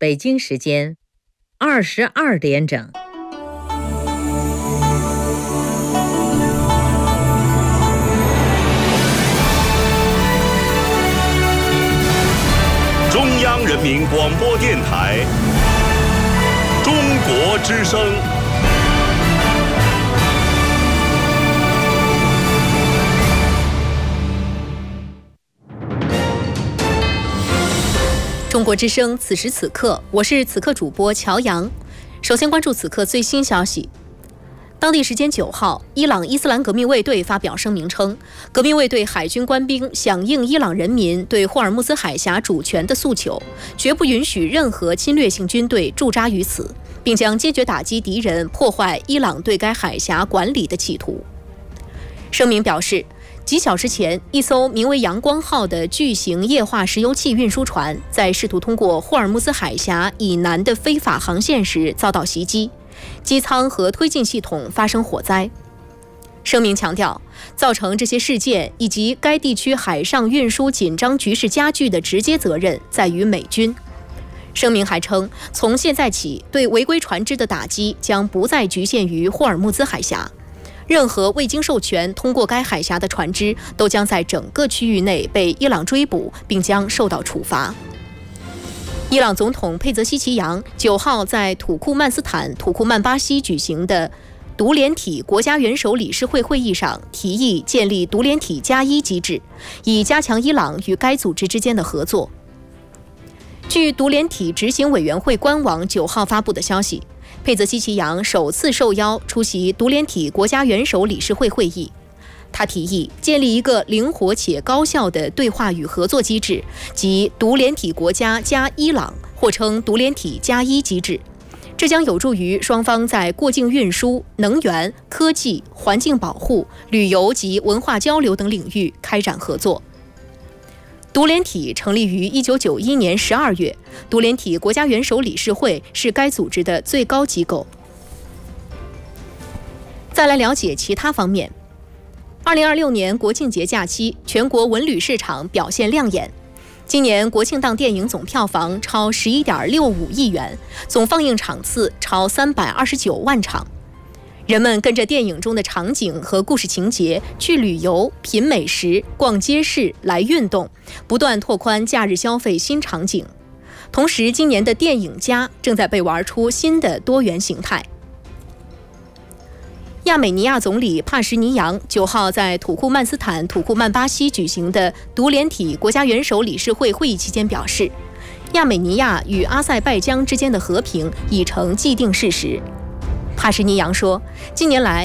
北京时间22点整。 中央人民广播电台中国之声。 中国之声，此时此刻，我是此刻主播乔阳。首先关注此刻最新消息。当地时间9号，伊朗伊斯兰革命卫队发表声明称，革命卫队海军官兵响应伊朗人民对霍尔木兹海峡主权的诉求，绝不允许任何侵略性军队驻扎于此，并将坚决打击敌人破坏伊朗对该海峡管理的企图。声明表示，几小时前，一艘名为阳光号的巨型液化石油气运输船在试图通过霍尔木兹海峡以南的非法航线时遭到袭击，机舱和推进系统发生火灾。声明强调，造成这些事件以及该地区海上运输紧张局势加剧的直接责任在于美军。声明还称，从现在起，对违规船只的打击将不再局限于霍尔木兹海峡。任何未经授权通过该海峡的船只都将在整个区域内被伊朗追捕，并将受到处罚。伊朗总统佩泽希奇扬9号在土库曼斯坦土库曼巴西举行的独联体国家元首理事会会议上提议建立独联体+1机制，以加强伊朗与该组织之间的合作。据独联体执行委员会官网9号发布的消息，佩泽希奇扬首次受邀出席独联体国家元首理事会会议。他提议建立一个灵活且高效的对话与合作机制，即独联体国家加伊朗，或称独联体+1机制。这将有助于双方在过境运输、能源、科技、环境保护、旅游及文化交流等领域开展合作。独联体成立于1991年12月，独联体国家元首理事会是该组织的最高机构。再来了解其他方面。2026年国庆节假期，全国文旅市场表现亮眼。今年国庆档电影总票房超11.65亿元，总放映场次超329万场。人们跟着电影中的场景和故事情节去旅游、品美食、逛街市、来运动，不断拓宽假日消费新场景。同时，今年的电影家正在被玩出新的多元形态。亚美尼亚总理帕什尼扬9号在土库曼斯坦土库曼巴西举行的独联体国家元首理事会会议期间表示，亚美尼亚与阿塞拜疆之间的和平已成既定事实。帕什尼扬说，近年来